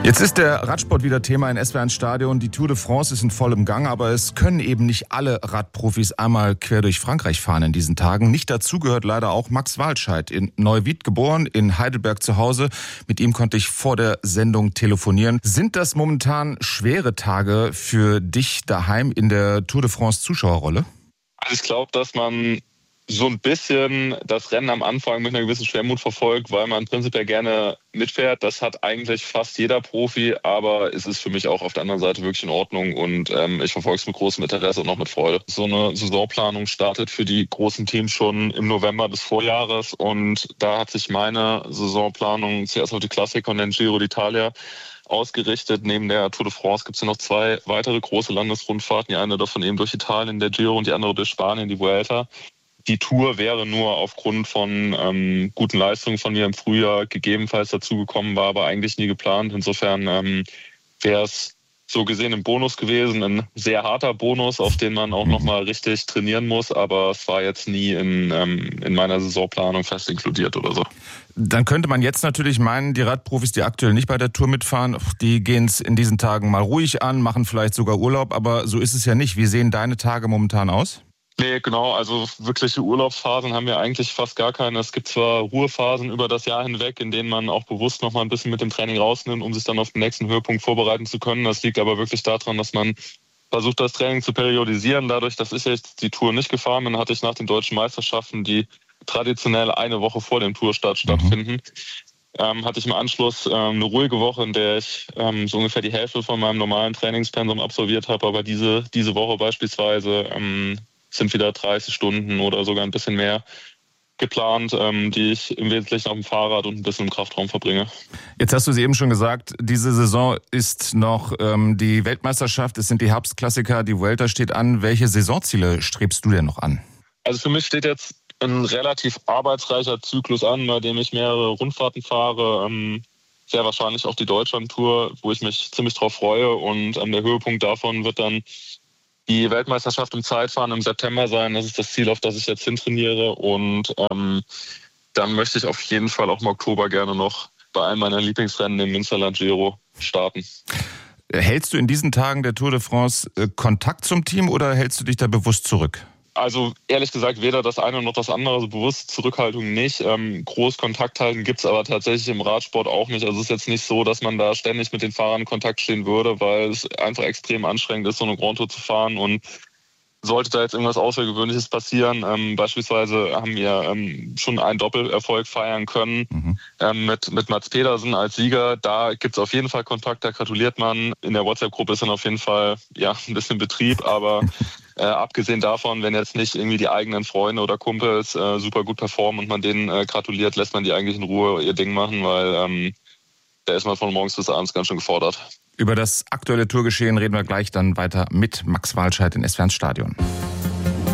Jetzt ist der Radsport wieder Thema in SWR1 Stadion. Die Tour de France ist in vollem Gang, aber es können eben nicht alle Radprofis einmal quer durch Frankreich fahren in diesen Tagen. Nicht dazu gehört leider auch Max Walscheid, in Neuwied geboren, in Heidelberg zu Hause. Mit ihm konnte ich vor der Sendung telefonieren. Sind das momentan schwere Tage für dich daheim in der Tour de France Zuschauerrolle? Also ich glaube, dass man so ein bisschen das Rennen am Anfang mit einer gewissen Schwermut verfolgt, weil man prinzipiell gerne mitfährt. Das hat eigentlich fast jeder Profi, aber es ist für mich auch auf der anderen Seite wirklich in Ordnung und ich verfolge es mit großem Interesse und auch mit Freude. So eine Saisonplanung startet für die großen Teams schon im November des Vorjahres und da hat sich meine Saisonplanung zuerst auf die Klassiker und den Giro d'Italia ausgerichtet. Neben der Tour de France gibt es ja noch 2 weitere große Landesrundfahrten. Die eine davon eben durch Italien, der Giro, und die andere durch Spanien, die Vuelta. Die Tour wäre nur aufgrund von guten Leistungen von mir im Frühjahr gegebenenfalls dazugekommen, war aber eigentlich nie geplant. Insofern wäre es so gesehen ein Bonus gewesen, ein sehr harter Bonus, auf den man auch nochmal richtig trainieren muss, aber es war jetzt nie in meiner Saisonplanung fest inkludiert oder so. Dann könnte man jetzt natürlich meinen, die Radprofis, die aktuell nicht bei der Tour mitfahren, die gehen es in diesen Tagen mal ruhig an, machen vielleicht sogar Urlaub, aber so ist es ja nicht. Wie sehen deine Tage momentan aus? Nee, genau, also wirkliche Urlaubsphasen haben wir eigentlich fast gar keine. Es gibt zwar Ruhephasen über das Jahr hinweg, in denen man auch bewusst noch mal ein bisschen mit dem Training rausnimmt, um sich dann auf den nächsten Höhepunkt vorbereiten zu können. Das liegt aber wirklich daran, dass man versucht, das Training zu periodisieren. Dadurch, dass ich jetzt die Tour nicht gefahren bin, hatte ich nach den deutschen Meisterschaften, die traditionell eine Woche vor dem Tourstart stattfinden, hatte ich im Anschluss eine ruhige Woche, in der ich so ungefähr die Hälfte von meinem normalen Trainingspensum absolviert habe. Aber diese Woche beispielsweise sind wieder 30 Stunden oder sogar ein bisschen mehr geplant, die ich im Wesentlichen auf dem Fahrrad und ein bisschen im Kraftraum verbringe. Jetzt hast du es eben schon gesagt, diese Saison ist noch die Weltmeisterschaft, es sind die Herbstklassiker, die Vuelta steht an. Welche Saisonziele strebst du denn noch an? Also für mich steht jetzt ein relativ arbeitsreicher Zyklus an, bei dem ich mehrere Rundfahrten fahre, sehr wahrscheinlich auch die Deutschlandtour, wo ich mich ziemlich drauf freue, und der Höhepunkt davon wird dann die Weltmeisterschaft im Zeitfahren im September sein. Das ist das Ziel, auf das ich jetzt hintrainiere. Und dann möchte ich auf jeden Fall auch im Oktober gerne noch bei einem meiner Lieblingsrennen, dem Münsterland Giro, starten. Hältst du in diesen Tagen der Tour de France Kontakt zum Team oder hältst du dich da bewusst zurück? Also ehrlich gesagt, weder das eine noch das andere, also bewusst Zurückhaltung nicht. Groß Kontakt halten gibt's aber tatsächlich im Radsport auch nicht. Also es ist jetzt nicht so, dass man da ständig mit den Fahrern in Kontakt stehen würde, weil es einfach extrem anstrengend ist, so eine Grand Tour zu fahren. Und sollte da jetzt irgendwas Außergewöhnliches passieren, beispielsweise haben wir schon einen Doppelerfolg feiern können mit Mats Pedersen als Sieger. Da gibt's auf jeden Fall Kontakt, da gratuliert man. In der WhatsApp-Gruppe ist dann auf jeden Fall ein bisschen Betrieb, aber abgesehen davon, wenn jetzt nicht irgendwie die eigenen Freunde oder Kumpels super gut performen und man denen gratuliert, lässt man die eigentlich in Ruhe ihr Ding machen, weil da ist man von morgens bis abends ganz schön gefordert. Über das aktuelle Tourgeschehen reden wir gleich dann weiter mit Max Walscheid in SWR1 Stadion.